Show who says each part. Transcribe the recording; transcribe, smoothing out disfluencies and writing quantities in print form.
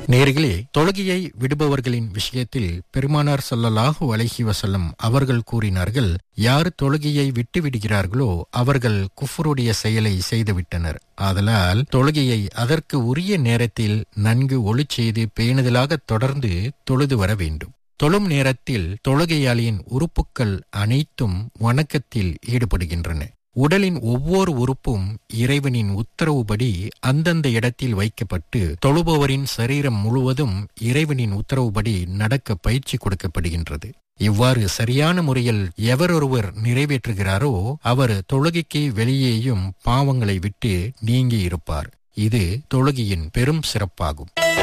Speaker 1: நேர்களே, தொழுகையை விடுபவர்களின் விஷயத்தில் பெருமானார் ஸல்லல்லாஹு அலைஹி வஸல்லம் அவர்கள் கூறினார்கள், யார் தொழுகையை விட்டு விடுகிறார்களோ அவர்கள் குஃப்ருடைய செயலை செய்துவிட்டனர். ஆதலால் தொழுகையை அதற்கு உரிய நேரத்தில் நன்கு ஒளிச் செய்து பேணுதலாக தொடர்ந்து தொழுது வர வேண்டும். தொழும் நேரத்தில் தொழுகையாளியின் உறுப்புக்கள் அனைத்தும் வணக்கத்தில் ஈடுபடுகின்றன. உடலின் ஒவ்வொரு உறுப்பும் இறைவனின் உத்தரவுபடி அந்தந்த இடத்தில் வைக்கப்பட்டு தொழுபவரின் சரீரம் முழுவதும் இறைவனின் உத்தரவுபடி நடக்க பயிற்சி கொடுக்கப்படுகின்றது. இவ்வாறு சரியான முறையில் எவரொருவர் நிறைவேற்றுகிறாரோ அவர் தொழுகைக்கு வெளியேயும் பாவங்களை விட்டு நீங்கி இருப்பார். இது தொழுகையின் பெரும் சிறப்பாகும்.